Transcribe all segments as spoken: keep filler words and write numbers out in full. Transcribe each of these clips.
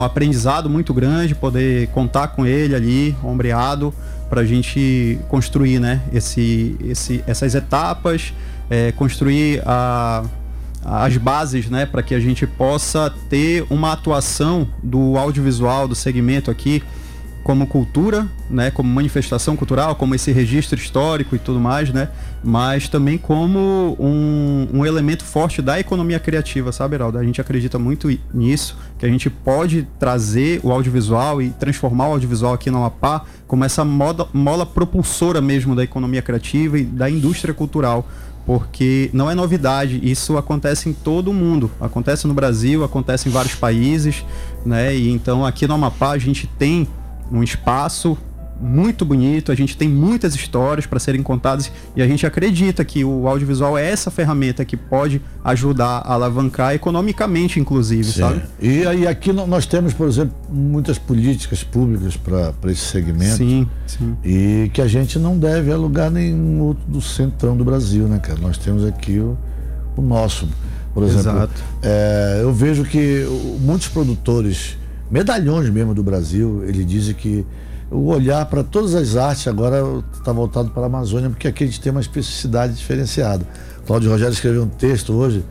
um aprendizado muito grande poder contar com ele ali, ombreado, para a gente construir, né, esse, esse, essas etapas, é, construir a, as bases, né, para que a gente possa ter uma atuação do audiovisual, do segmento aqui, como cultura, né, como manifestação cultural, como esse registro histórico e tudo mais, né, mas também como um, um elemento forte da economia criativa, sabe, Heraldo? A gente acredita muito nisso, que a gente pode trazer o audiovisual e transformar o audiovisual aqui no Amapá como essa moda, mola propulsora mesmo da economia criativa e da indústria cultural, porque não é novidade, isso acontece em todo o mundo, acontece no Brasil, acontece em vários países, né, e então aqui no Amapá a gente tem um espaço muito bonito, a gente tem muitas histórias para serem contadas e a gente acredita que o audiovisual é essa ferramenta que pode ajudar a alavancar economicamente, inclusive, Sim. sabe? E aí aqui nós temos, por exemplo, muitas políticas públicas para esse segmento. Sim, sim. E que a gente não deve alugar nenhum outro do centrão do Brasil, né, cara? Nós temos aqui o, o nosso, por exemplo. Exato. É, eu vejo que muitos produtores, medalhões mesmo do Brasil, ele diz que o olhar para todas as artes agora está voltado para a Amazônia, porque aqui a gente tem uma especificidade diferenciada. O Cláudio Rogério escreveu um texto hoje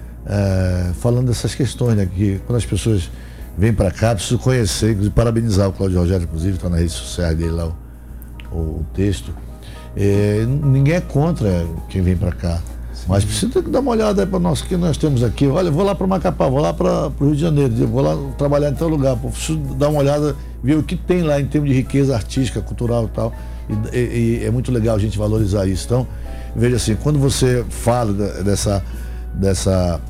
é, falando dessas questões, né, que quando as pessoas vêm para cá, preciso conhecer, inclusive parabenizar o Cláudio Rogério, inclusive está nas redes sociais dele lá o, o texto. É, ninguém é contra quem vem para cá. Mas precisa dar uma olhada para nós, que nós temos aqui. Olha, vou lá para Macapá, vou lá para o Rio de Janeiro, vou lá trabalhar em tal lugar. Preciso dar uma olhada, ver o que tem lá em termos de riqueza artística, cultural e tal. E, e, e é muito legal a gente valorizar isso. Então, veja assim, quando você fala dessa, dessa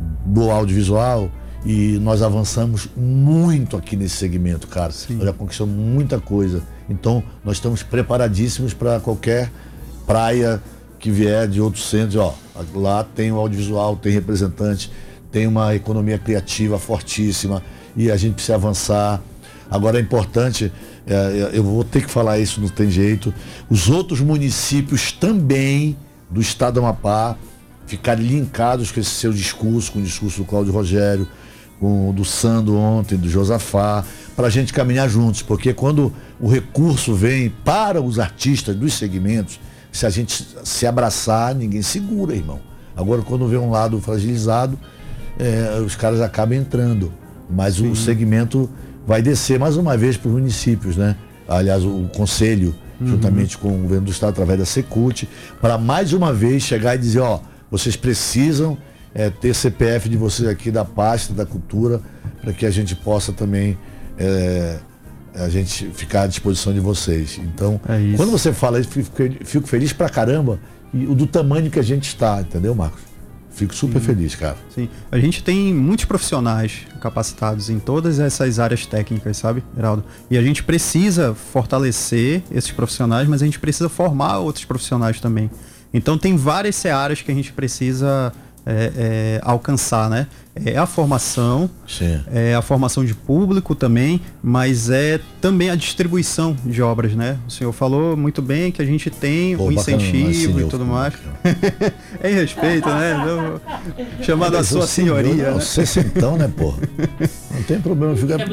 do audiovisual, e nós avançamos muito aqui nesse segmento, cara. Sim. Nós já conquistamos muita coisa. Então, nós estamos preparadíssimos para qualquer praia que vier de outros centros, ó, lá tem o audiovisual, tem representante, tem uma economia criativa fortíssima e a gente precisa avançar. Agora é importante, é, eu vou ter que falar isso, não tem jeito, os outros municípios também do estado do Amapá ficarem linkados com esse seu discurso, com o discurso do Cláudio Rogério, com o do Sandro ontem, do Josafá, para a gente caminhar juntos, porque quando o recurso vem para os artistas dos segmentos, se a gente se abraçar, ninguém segura, irmão. Agora, quando vê um lado fragilizado, é, os caras acabam entrando. Mas Sim. o segmento vai descer mais uma vez para os municípios, né? Aliás, o, o Conselho, uhum. juntamente com o governo do estado, através da Secult, para mais uma vez chegar e dizer, ó, vocês precisam é, ter C P F de vocês aqui da pasta da cultura, para que a gente possa também... É, a gente ficar à disposição de vocês. Então, é quando você fala isso, fico, fico feliz pra caramba, e o do tamanho que a gente está, entendeu, Marcos? Fico super Sim. feliz, cara. Sim. A gente tem muitos profissionais capacitados em todas essas áreas técnicas, sabe, Heraldo? E a gente precisa fortalecer esses profissionais, mas a gente precisa formar outros profissionais também. Então tem várias searas que a gente precisa é, é, alcançar, né? É a formação, Sim. é a formação de público também, mas é também a distribuição de obras, né? O senhor falou muito bem que a gente tem o um incentivo e tudo mais. É em respeito, né? Eu, chamado a sua senhoria. Você sentão, né, porra? Não tem problema. Fica... É,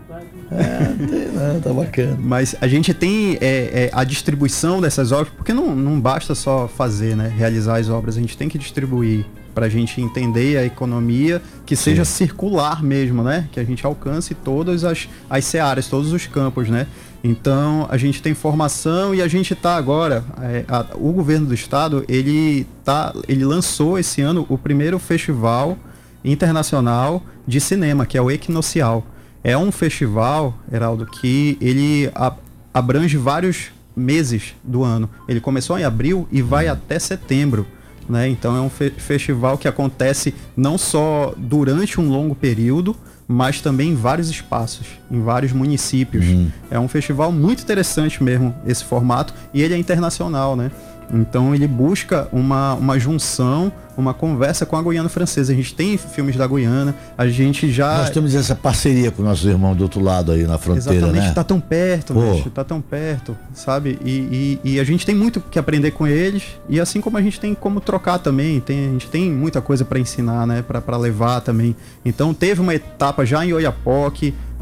não tem, não, tá bacana. Mas a gente tem é, é, a distribuição dessas obras, porque não, não basta só fazer, né? Realizar as obras, a gente tem que distribuir para a gente entender a economia que seja Sim. circular mesmo, né? Que a gente alcance todas as, as searas, todos os campos, né? Então, a gente tem formação e a gente está agora... É, a, o governo do estado, ele, tá, ele lançou esse ano o primeiro festival internacional de cinema, que é o Equinocial. É um festival, Heraldo, que ele a, abrange vários meses do ano. Ele começou em abril e vai até setembro. Né? Então é um fe- festival que acontece não só durante um longo período, mas também em vários espaços, em vários municípios. Uhum. É um festival muito interessante mesmo, esse formato, e ele é internacional, né? Então ele busca uma, uma junção, uma conversa com a Guiana Francesa. A gente tem filmes da Guiana, a gente já... Nós temos essa parceria com nossos irmãos do outro lado aí na fronteira, Exatamente, né? tá tão perto, bicho, tá tão perto, sabe? E, e, e a gente tem muito que aprender com eles, e assim como a gente tem como trocar também, tem, a gente tem muita coisa para ensinar, né? Para levar também. Então teve uma etapa já em Oiapoque,